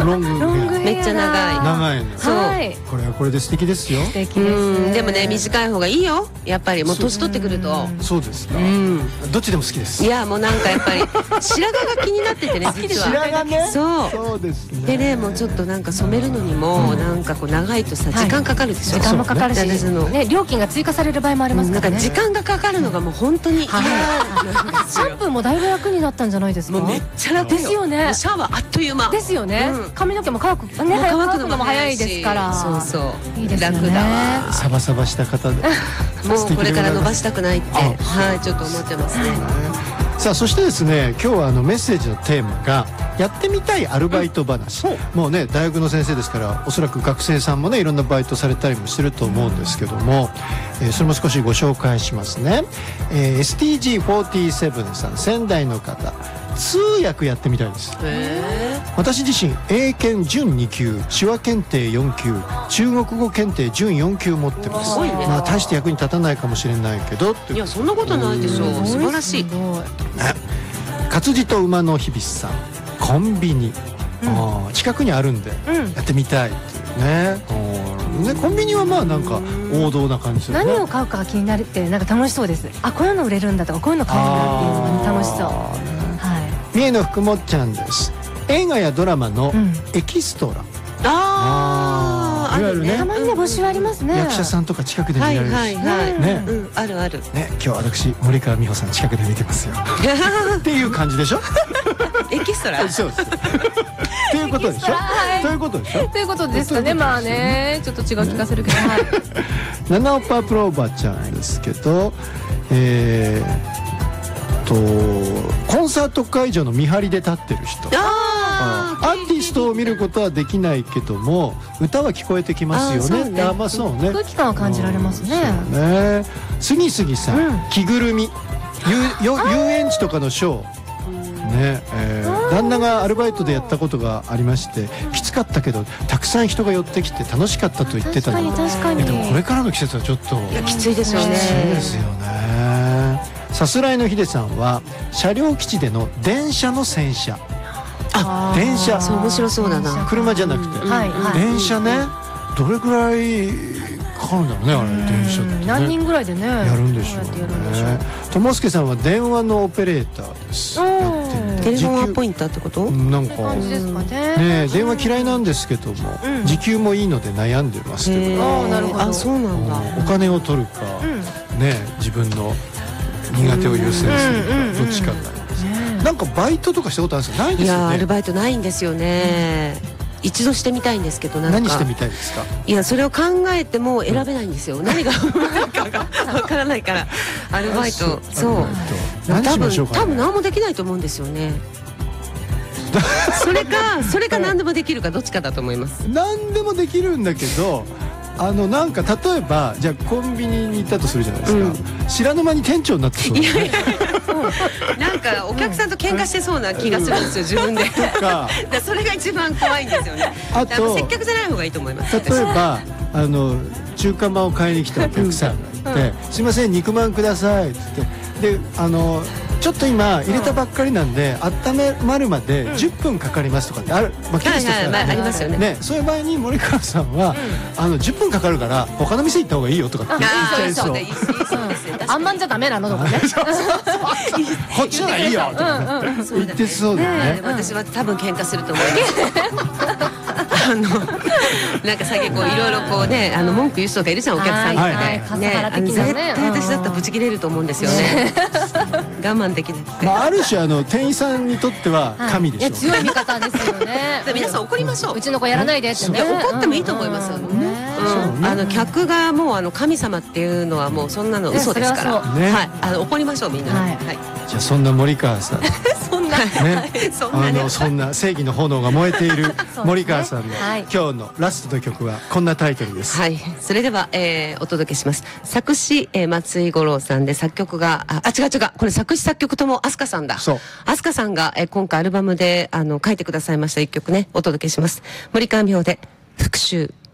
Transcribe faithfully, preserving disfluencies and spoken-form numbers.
ロングロングヘアめっちゃ長い長いの。 そう、 はい、 これはこれで素敵ですよ。 素敵です。 うんでもね短い方がいいよやっぱりもう年取ってくると。 そうですか、 うん、 どっちでも好きです。 いやもうなんかやっぱり白髪が気になっててね実は白髪ね。 そうそうですね。 でねもうちょっとなんか染めるのにもなんかこう長いとさ時間かかるでしょ、 時間もかかるし、 私のね、料金が追加される場合もありますからね。 なんか時間がかかるのがもう本当に嫌なんですよ。 シャンプーもだいぶ楽になったんじゃないですか。 もうめっちゃ楽よ。 ですよね。 シャワーあっという間ですよね、 うん、 髪の毛も乾くね、乾くのも早いですから。 そうそういいですよね。 楽だわ。 サバサバした方でもうこれから伸ばしたくないってはいちょっと思ってますね。 さあそしてですね今日はあのメッセージのテーマがやってみたいアルバイト話、うん、もうね大学の先生ですからおそらく学生さんもねいろんなバイトされたりもしてると思うんですけども、えー、それも少しご紹介しますね、えー、エスティージーフォーティーセブン さん仙台の方通訳やってみたいです。私自身英検準に級手話検定よん級中国語検定準よん級持ってます。まあ大して役に立たないかもしれないけどいやそんなことないでしょう。素晴らしい、ね、 活字と馬の日々さんコンビニ、うん、近くにあるんでやってみたいっていうね、うん、ねコンビニはまあなんか王道な感じですね。 何を買うか気になるってなんか楽しそうです。あこういうの売れるんだとかこういうの買えるんだっていうのが楽しそう。 三重の福もっちゃんです。映画やドラマのエキストラ、うん、 ああいわゆるねたまにね募集ありますね。 役者さんとか近くで見られるし、 はいはいはい、 ね、 うん、あるあるね今日私森川美穂さん近くで見てますよっていう感じでしょエキストラそうですということでしょ、はい、ということでしょということですかね。まあねちょっと違う気がするけど、はい、 ナナオパプローバちゃんですけどえーとコンサート会場の見張りで立ってる人、あーアーティストを見ることはできないけども歌は聞こえてきますよね。あ、まあそうね、 空気感は感じられますね。 そうね。すぎすぎさん、うん、着ぐるみ遊園地とかのショーね、えー、旦那がアルバイトでやったことがありましてきつかったけどたくさん人が寄ってきて楽しかったと言ってたので、 確かに確かに。 でもこれからの季節はちょっといやきついですよね。 きついですよね。さすらいのひでさんは車両基地での電車の洗車。あ、電車そう面白そうだな。 車じゃなくて、うんはいはい、電車ねどれぐらいかかるんだろうねあれ電車って、ね、 何人ぐらいでねやるんでしょうね。ともすけさんは電話のオペレーターです。やってテレフォンアポインターってこと？ なんか感じですかね。 ね電話嫌いなんですけども、うん、時給もいいので悩んでますけど、 あなるほど。あそうなんだ。 お金を取るか、うん、ね自分の苦手を優先するかどっちかになります。なんかバイトとかしたことあるんですか？ないですよね。いやアルバイトないんですよね、うん、一度してみたいんですけどなんか何してみたいですか？ いやそれを考えても選べないんですよ、うん、何が何かが分からないからアルバイトそう多分多分何もできないと思うんですよねそれかそれか何でもできるかどっちかだと思います。 何でもできるんだけどあのなんか例えばじゃあコンビニに行ったとするじゃないですか、うん、知らぬ間に店長になってそうですね。 なんかお客さんと喧嘩してそうな気がするんですよ自分でとかそれが一番怖いんですよね。あと接客じゃない方がいいと思います。 例えばあの中華まんを買いに来たお客さんがいて、うん、すいません肉まんくださいって言ってであのちょっと今入れたばっかりなんで、うん、温めまるまでじゅっぷんかかりますとかってある、まあ、ケースとしてはありますよね。ねそういう場合に森川さんは、うん、あのじゅっぷんかかるから他の店行った方がいいよとかって言っちゃいそう。 あんまんじゃダメなのとかねこっちならいいよとか言ってそうだよね。 私は多分喧嘩すると思いますあのなんか最近こういろいろこうねあの文句言う人がいるじゃんお客さんとかでねあの絶対私だったらブチ切れると思うんですよね我慢できなくて、 まあ、ある種あの店員さんにとっては神でしょう、ね、 強い味方ですよね皆さん怒りましょう。 うちの子やらないでってね怒ってもいいと思いますよね。あの客がもうあの神様っていうのはもうそんなの嘘ですから、はいあの怒りましょうみんな。 じゃあそんな森川さんそんなねあのそんな正義の炎が燃えている森川さんの今日のラストの曲はこんなタイトルです。 はい、それでは、えー、お届けします。作詞、えー、松井五郎さんで作曲があ違う違うこれ作詞作曲とも飛鳥さんだ。そう飛鳥さんが、えー、今回アルバムであの書いてくださいました一曲ねお届けします。森川美穂で復讐。